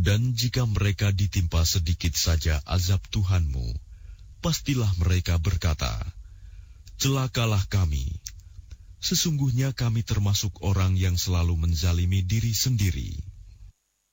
Dan jika mereka ditimpa sedikit saja azab Tuhanmu, pastilah mereka berkata, celakalah kami. Sesungguhnya kami termasuk orang yang selalu menzalimi diri sendiri.